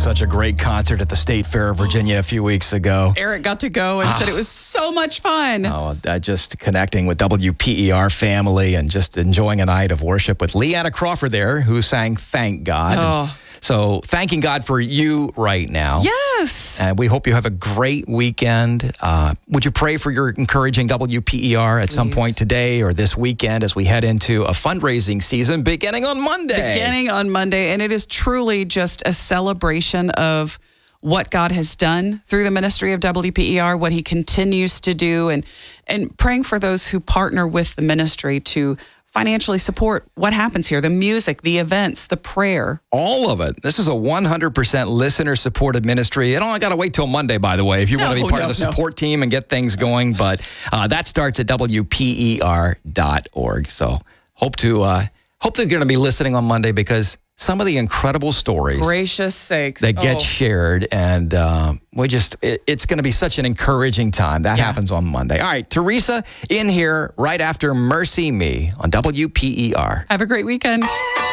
such a great concert at the State Fair of Virginia a few weeks ago. Eric got to go and said it was so much fun. Just connecting with WPER family and just enjoying a night of worship with Leanna Crawford there, who sang Thank God. So thanking God for you right now. Yes. And we hope you have a great weekend. Would you pray for your encouraging WPER at some point today or this weekend as we head into a fundraising season beginning on Monday? And it is truly just a celebration of what God has done through the ministry of WPER, what he continues to do, and praying for those who partner with the ministry to financially support what happens here, the music, the events, the prayer. All of it. This is a 100% listener-supported ministry. It only got to wait till Monday, by the way, if you want to be part of the support team and get things going. But that starts at WPER.org. So hope they're going to be listening on Monday, because some of the incredible stories gracious sakes that get shared, and it's going to be such an encouraging time. That happens on Monday. All right, Teresa in here right after Mercy Me on WPER. Have a great weekend.